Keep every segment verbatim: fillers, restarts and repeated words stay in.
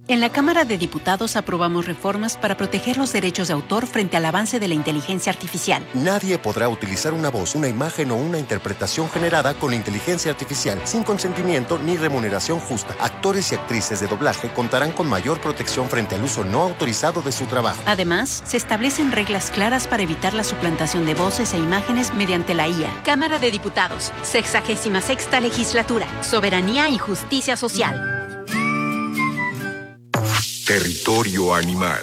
En la Cámara de Diputados aprobamos reformas para proteger los derechos de autor frente al avance de la inteligencia artificial. Nadie podrá utilizar una voz, una imagen o una interpretación generada con inteligencia artificial sin consentimiento ni remuneración justa. Actores y actrices de doblaje contarán con mayor protección frente al uso no autorizado de su trabajo. Además, se establecen reglas claras para evitar la suplantación de voces e imágenes mediante la I A. Cámara de Diputados, sexagésima sexta legislatura, soberanía y justicia social. Territorio animal.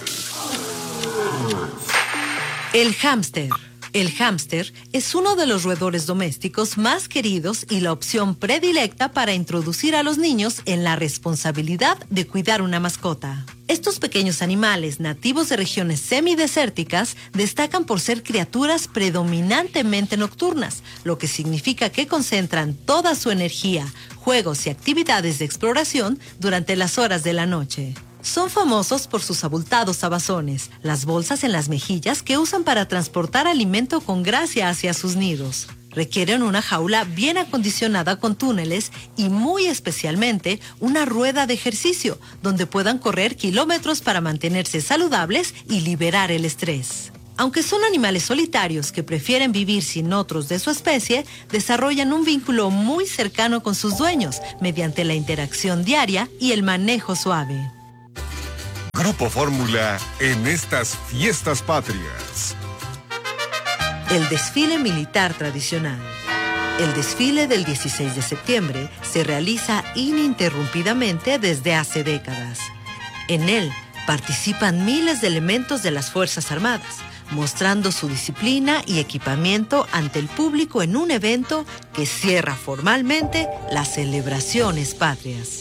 El hámster. El hámster es uno de los roedores domésticos más queridos y la opción predilecta para introducir a los niños en la responsabilidad de cuidar una mascota. Estos pequeños animales nativos de regiones semidesérticas destacan por ser criaturas predominantemente nocturnas, lo que significa que concentran toda su energía, juegos y actividades de exploración durante las horas de la noche. Son famosos por sus abultados abazones, las bolsas en las mejillas que usan para transportar alimento con gracia hacia sus nidos. Requieren una jaula bien acondicionada con túneles y muy especialmente una rueda de ejercicio donde puedan correr kilómetros para mantenerse saludables y liberar el estrés. Aunque son animales solitarios que prefieren vivir sin otros de su especie, desarrollan un vínculo muy cercano con sus dueños mediante la interacción diaria y el manejo suave. Grupo Fórmula en estas fiestas patrias. El desfile militar tradicional. El desfile del dieciséis de septiembre se realiza ininterrumpidamente desde hace décadas. En él participan miles de elementos de las Fuerzas Armadas, mostrando su disciplina y equipamiento ante el público en un evento que cierra formalmente las celebraciones patrias.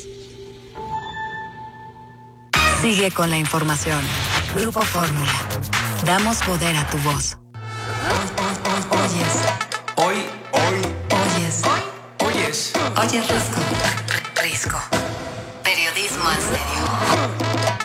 Sigue con la información. Grupo Fórmula. Damos poder a tu voz. Oyes. Hoy, hoy. Oyes. Hoy. Oyes. Oyes Risco. Risco. Periodismo en serio.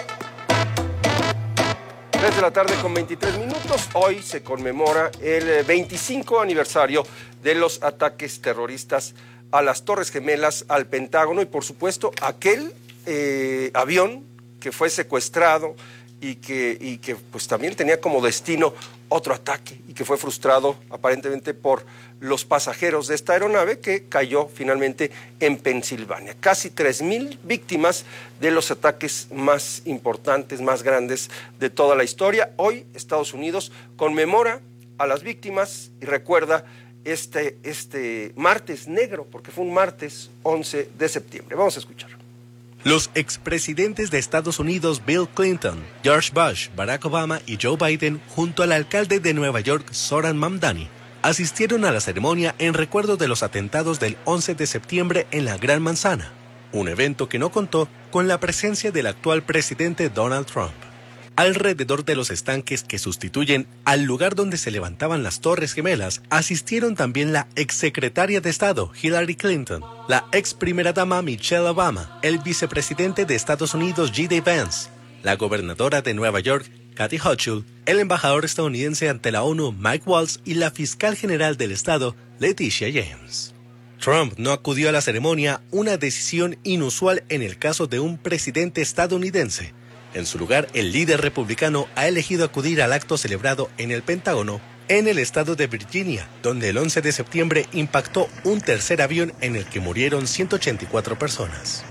tres de la tarde con veintitrés minutos. Hoy se conmemora el veinticinco aniversario de los ataques terroristas a las Torres Gemelas, al Pentágono y por supuesto aquel eh, avión que fue secuestrado y que, y que pues también tenía como destino otro ataque y que fue frustrado aparentemente por los pasajeros de esta aeronave que cayó finalmente en Pensilvania. Casi tres mil víctimas de los ataques más importantes, más grandes de toda la historia. Hoy Estados Unidos conmemora a las víctimas y recuerda este, este martes negro, porque fue un martes once de septiembre. Vamos a escucharlo. Los expresidentes de Estados Unidos Bill Clinton, George Bush, Barack Obama y Joe Biden, junto al alcalde de Nueva York, Zohran Mamdani, asistieron a la ceremonia en recuerdo de los atentados del once de septiembre en la Gran Manzana, un evento que no contó con la presencia del actual presidente Donald Trump. Alrededor de los estanques que sustituyen al lugar donde se levantaban las Torres Gemelas, asistieron también la exsecretaria de Estado Hillary Clinton, la ex primera dama Michelle Obama, el vicepresidente de Estados Unidos J D Vance, la gobernadora de Nueva York Kathy Hochul, el embajador estadounidense ante la ONU Mike Waltz y la fiscal general del Estado Leticia James. Trump no acudió a la ceremonia, una decisión inusual en el caso de un presidente estadounidense. En su lugar, el líder republicano ha elegido acudir al acto celebrado en el Pentágono, en el estado de Virginia, donde el once de septiembre impactó un tercer avión en el que murieron ciento ochenta y cuatro personas.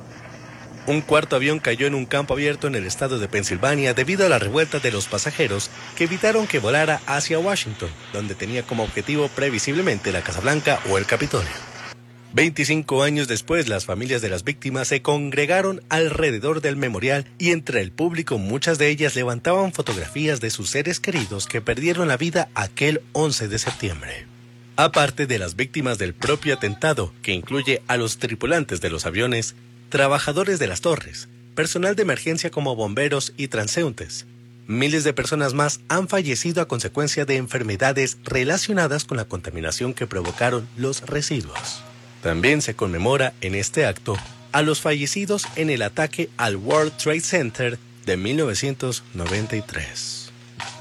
Un cuarto avión cayó en un campo abierto en el estado de Pensilvania debido a la revuelta de los pasajeros que evitaron que volara hacia Washington, donde tenía como objetivo previsiblemente la Casa Blanca o el Capitolio. veinticinco años después, las familias de las víctimas se congregaron alrededor del memorial y entre el público muchas de ellas levantaban fotografías de sus seres queridos que perdieron la vida aquel once de septiembre. Aparte de las víctimas del propio atentado, que incluye a los tripulantes de los aviones, trabajadores de las torres, personal de emergencia como bomberos y transeúntes, miles de personas más han fallecido a consecuencia de enfermedades relacionadas con la contaminación que provocaron los residuos. También se conmemora en este acto a los fallecidos en el ataque al World Trade Center de mil novecientos noventa y tres.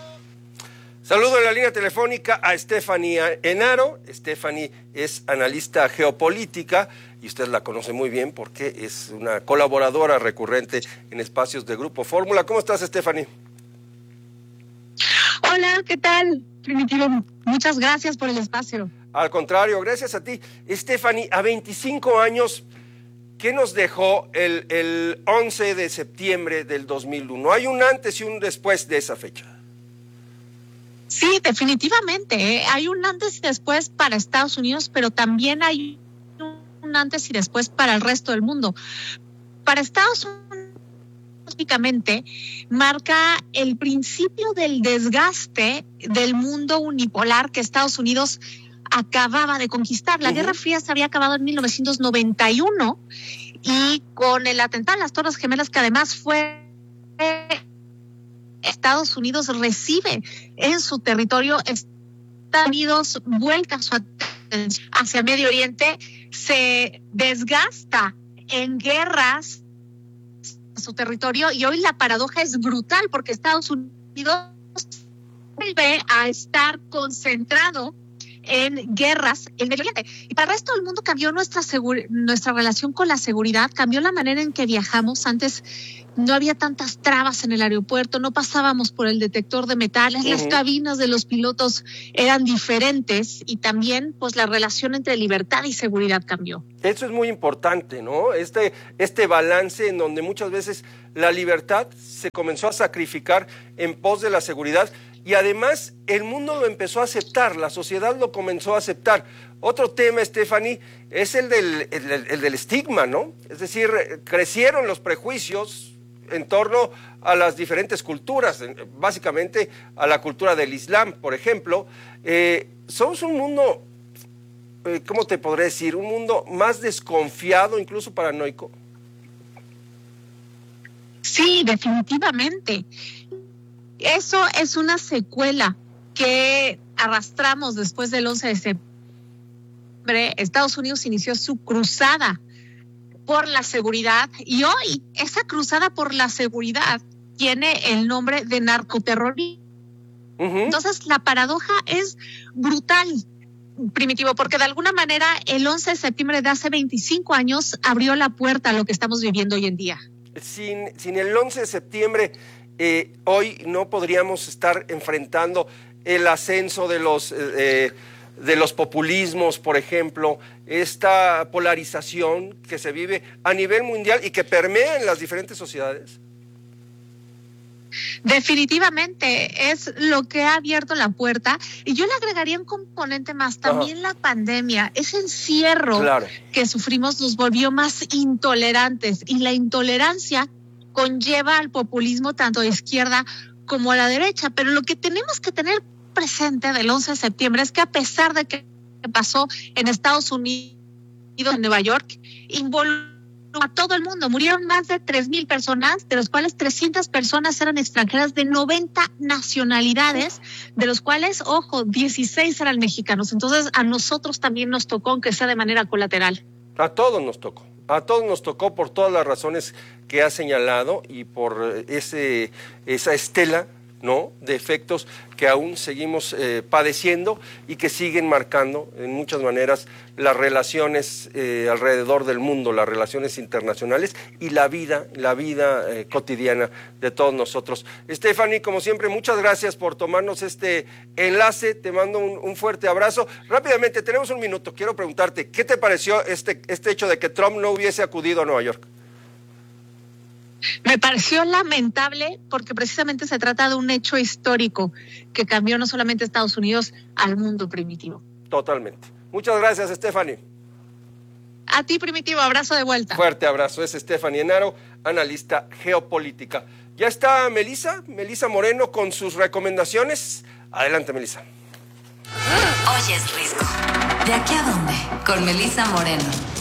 Saludo en la línea telefónica a Estefanía Enaro. Stephanie es analista geopolítica y usted la conoce muy bien porque es una colaboradora recurrente en espacios de Grupo Fórmula. ¿Cómo estás, Stephanie? Hola, ¿qué tal? Primitivo, muchas gracias por el espacio. Al contrario, gracias a ti. Stephanie, a veinticinco años, ¿qué nos dejó el, el once de septiembre del dos mil uno? ¿Hay un antes y un después de esa fecha? Sí, definitivamente. ¿eh? Hay un antes y después para Estados Unidos, pero también hay un antes y después para el resto del mundo. Para Estados Unidos, específicamente, marca el principio del desgaste del mundo unipolar que Estados Unidos acababa de conquistar. La uh-huh. Guerra Fría se había acabado en mil novecientos noventa y uno y con el atentado a las Torres Gemelas, que además fue Estados Unidos recibe en su territorio, Estados Unidos vuelca su atención hacia Medio Oriente, se desgasta en guerras a su territorio y hoy la paradoja es brutal porque Estados Unidos vuelve a estar concentrado en guerras en Medio Oriente. Y para el resto del mundo cambió nuestra segura, nuestra relación con la seguridad, cambió la manera en que viajamos. Antes no había tantas trabas en el aeropuerto, no pasábamos por el detector de metales, uh-huh. las cabinas de los pilotos eran diferentes y también pues la relación entre libertad y seguridad cambió. Eso es muy importante, ¿no? Este, este balance en donde muchas veces la libertad se comenzó a sacrificar en pos de la seguridad. Y además el mundo lo empezó a aceptar, la sociedad lo comenzó a aceptar. Otro tema, Stephanie, es el del, el, el del estigma, ¿no? Es decir, crecieron los prejuicios en torno a las diferentes culturas, básicamente a la cultura del Islam, por ejemplo. Eh, somos un mundo, eh, ¿cómo te podré decir? Un mundo más desconfiado, incluso paranoico. Sí, definitivamente. Eso es una secuela que arrastramos después del once de septiembre. Estados Unidos inició su cruzada por la seguridad y hoy esa cruzada por la seguridad tiene el nombre de narcoterrorismo. Uh-huh. Entonces la paradoja es brutal, Primitivo, porque de alguna manera el once de septiembre de hace veinticinco años abrió la puerta a lo que estamos viviendo hoy en día. Sin, sin el once de septiembre... Eh, hoy no podríamos estar enfrentando el ascenso de los, eh, de los populismos, por ejemplo, esta polarización que se vive a nivel mundial y que permea en las diferentes sociedades. Definitivamente es lo que ha abierto la puerta y yo le agregaría un componente más, también Ajá. la pandemia, ese encierro claro. que sufrimos nos volvió más intolerantes y la intolerancia conlleva al populismo tanto de izquierda como a la derecha, pero lo que tenemos que tener presente del once de septiembre es que a pesar de que pasó en Estados Unidos, en Nueva York, involucró a todo el mundo, murieron más de tres mil personas, de los cuales trescientas personas eran extranjeras de noventa nacionalidades, de los cuales, ojo, dieciséis eran mexicanos, entonces a nosotros también nos tocó, aunque sea de manera colateral. A todos nos tocó. A todos nos tocó por todas las razones que ha señalado y por ese, esa estela, ¿no?, de efectos que aún seguimos eh, padeciendo y que siguen marcando en muchas maneras las relaciones eh, alrededor del mundo, las relaciones internacionales y la vida, la vida eh, cotidiana de todos nosotros. Stephanie, como siempre, muchas gracias por tomarnos este enlace, te mando un, un fuerte abrazo. Rápidamente, tenemos un minuto, quiero preguntarte, ¿qué te pareció este, este hecho de que Trump no hubiese acudido a Nueva York? Me pareció lamentable porque precisamente se trata de un hecho histórico que cambió no solamente a Estados Unidos, al mundo, Primitivo. Totalmente. Muchas gracias, Stephanie. A ti, Primitivo, abrazo de vuelta. Fuerte abrazo, es Stephanie Enaro, analista geopolítica. Ya está Melissa, Melissa Moreno con sus recomendaciones. Adelante, Melissa. Hoy es riesgo. ¿De aquí a dónde? Con Melissa Moreno.